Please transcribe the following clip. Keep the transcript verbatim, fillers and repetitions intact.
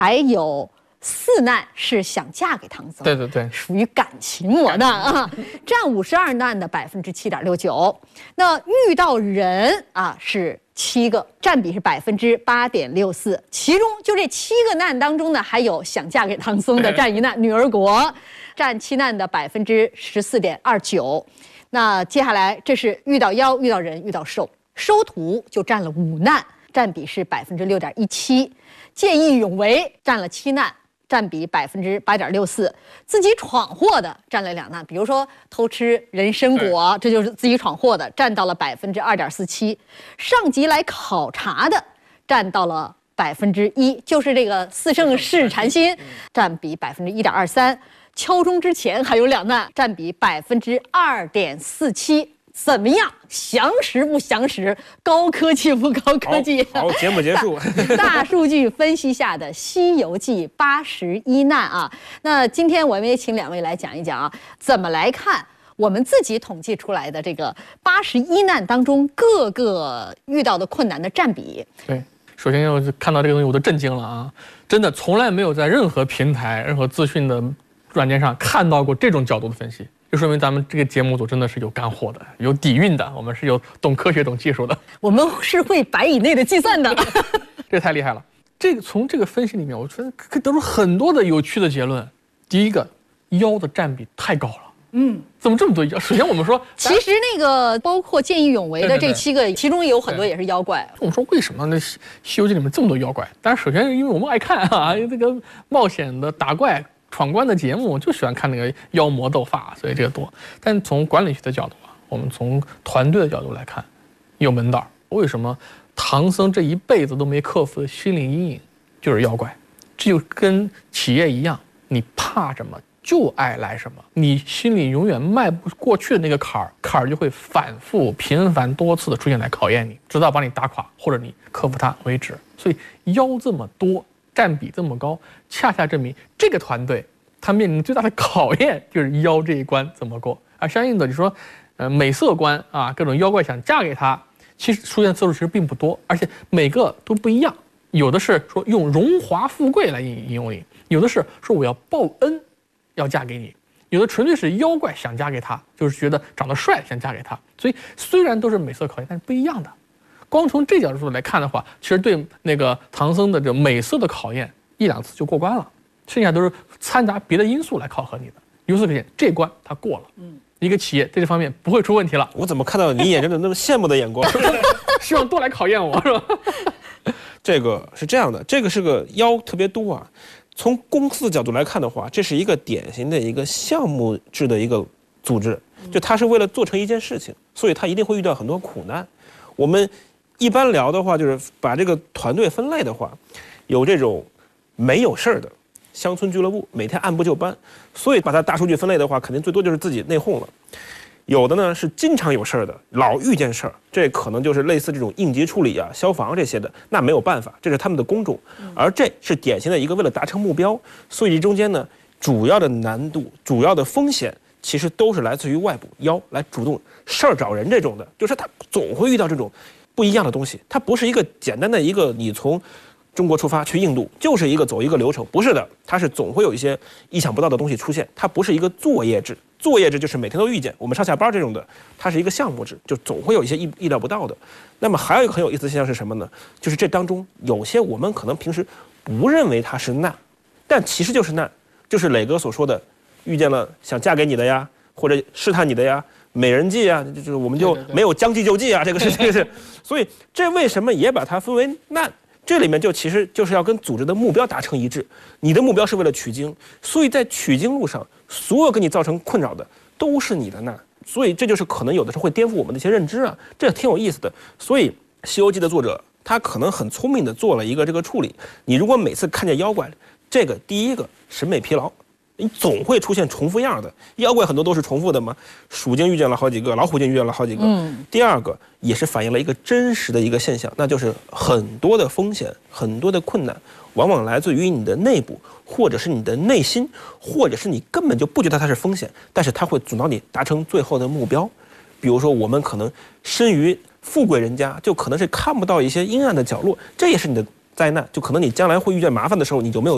还有四难是想嫁给唐僧， 对对对， 属于感情磨难啊，占五十二难的百分之七点六九。那遇到人啊是七个，占比是百分之八点六四。其中就这七个难当中呢，还有想嫁给唐僧的占一难，女儿国占七难的百分之十四点二九。那接下来这是遇到妖、遇到人、遇到兽，收徒就占了五难，占比是百分之六点一七。见义勇为占了七难，占比百分之八点六四，自己闯祸的占了两难，比如说偷吃人参果，这就是自己闯祸的，占到了百分之二点四七。上级来考察的占到了百分之一，就是这个四圣试禅心，占比百分之一点二三。敲钟之前还有两难，占比百分之二点四七。怎么样？详实不详实？高科技不高科技？ 好，好节目结束。 大, 大数据分析下的《西游记》八十一难啊，那今天我们也请两位来讲一讲啊，怎么来看我们自己统计出来的这个八十一难当中各个遇到的困难的占比。 对，首先我看到这个东西我都震惊了啊！真的从来没有在任何平台、任何资讯的软件上看到过这种角度的分析。就说明咱们这个节目组真的是有干货的，有底蕴的，我们是有懂科学、懂技术的。 我们是会百以内的计算的， 这太厉害了。这个从这个分析里面，我觉得可以得出很多的有趣的结论。第一个，妖的占比太高了。嗯，怎么这么多妖？首先我们说， 其实那个包括见义勇为的这七个，其中有很多也是妖怪。 我们说为什么那《西西游记》里面这么多妖怪？但是首先因为我们爱看啊，这个冒险的打怪。闯关的节目就喜欢看那个妖魔斗法，所以这个多。但从管理学的角度啊，我们从团队的角度来看，有门道。为什么唐僧这一辈子都没克服的心理阴影就是妖怪？这就跟企业一样，你怕什么就爱来什么，你心里永远迈不过去的那个坎儿，坎儿就会反复、频繁、多次的出现来考验你，直到把你打垮或者你克服它为止。所以妖这么多。占比这么高，恰恰证明这个团队他面临最大的考验就是妖这一关怎么过。而相应的，你说，呃，美色关啊，各种妖怪想嫁给他，其实出现次数其实并不多，而且每个都不一样。有的是说用荣华富贵来引引诱你，有的是说我要报恩，要嫁给你，有的纯粹是妖怪想嫁给他，就是觉得长得帅想嫁给他。所以虽然都是美色考验，但是不一样的。光从这角度来看的话，其实对那个唐僧的这美色的考验一两次就过关了，剩下都是掺杂别的因素来考核你的。由此可见，这关他过了。嗯，一个企业在这方面不会出问题了。 我怎么看到你眼中的那么羡慕的眼光？ 希望多来考验我，是吧？ 这个是这样的，这个是个妖特别多啊。从公司的角度来看的话，这是一个典型的一个项目制的一个组织，就它是为了做成一件事情，所以它一定会遇到很多苦难。我们一般聊的话，就是把这个团队分类的话，有这种没有事儿的乡村俱乐部，每天按部就班，所以把它大数据分类的话，肯定最多就是自己内讧了。有的呢是经常有事儿的，老遇见事儿，这可能就是类似这种应急处理啊、消防这些的，那没有办法，这是他们的工种。而这是典型的一个为了达成目标，所以这中间呢，主要的难度、主要的风险，其实都是来自于外部妖来主动事儿找人这种的，就是他总会遇到这种不一样的东西，它不是一个简单的一个你从中国出发去印度就是一个走一个流程，不是的，它是总会有一些意想不到的东西出现，它不是一个作业制，作业制就是每天都遇见，我们上下班这种的，它是一个项目制，就总会有一些意意料不到的。那么还有一个很有意思的现象是什么呢？就是这当中有些我们可能平时不认为它是难，但其实就是难，就是磊哥所说的，遇见了想嫁给你的呀，或者试探你的呀。美人计啊，就是我们就没有将计就计啊，这个是这个是，所以这为什么也把它分为难？这里面就其实就是要跟组织的目标达成一致。你的目标是为了取经，所以在取经路上，所有给你造成困扰的都是你的难。所以这就是可能有的时候会颠覆我们的一些认知啊，这挺有意思的。所以《西游记》的作者他可能很聪明的做了一个这个处理。你如果每次看见妖怪，这个第一个审美疲劳。你总会出现重复样的妖怪，很多都是重复的嘛。鼠精遇见了好几个，老虎精遇见了好几个。嗯。第二个也是反映了一个真实的一个现象，那就是很多的风险、很多的困难，往往来自于你的内部，或者是你的内心，或者是你根本就不觉得它是风险，但是它会阻挠你达成最后的目标。比如说，我们可能生于富贵人家，就可能是看不到一些阴暗的角落，这也是你的灾难。就可能你将来会遇见麻烦的时候，你就没有